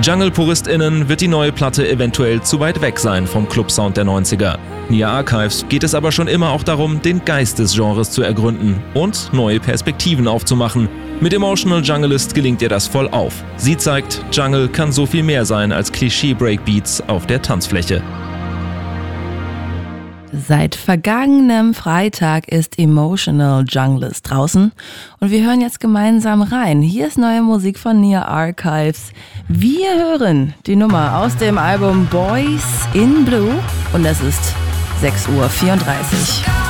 Jungle-PuristInnen wird die neue Platte eventuell zu weit weg sein vom Club-Sound der 90er. Nia Archives geht es aber schon immer auch darum, den Geist des Genres zu ergründen und neue Perspektiven aufzumachen. Mit Emotional Junglist gelingt ihr das voll auf. Sie zeigt, Jungle kann so viel mehr sein als Klischee-Breakbeats auf der Tanzfläche. Seit vergangenem Freitag ist Emotional Junglist draußen und wir hören jetzt gemeinsam rein. Hier ist neue Musik von Nia Archives. Wir hören die Nummer aus dem Album Boys in Blue und es ist 6:34 Uhr.